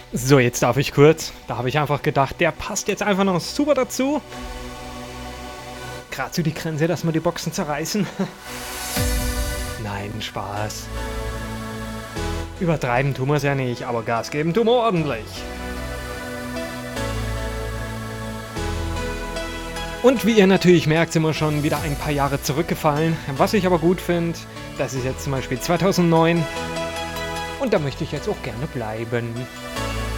So, jetzt darf ich kurz. Da habe ich einfach gedacht, der passt jetzt einfach noch super dazu. Gerade so die Grenze, dass wir die Boxen zerreißen. Nein, Spaß. Übertreiben tun wir es ja nicht, aber Gas geben tun wir ordentlich. Und wie ihr natürlich merkt, sind wir schon wieder ein paar Jahre zurückgefallen. Was ich aber gut finde, das ist jetzt zum Beispiel 2009. Und da möchte ich jetzt auch gerne bleiben.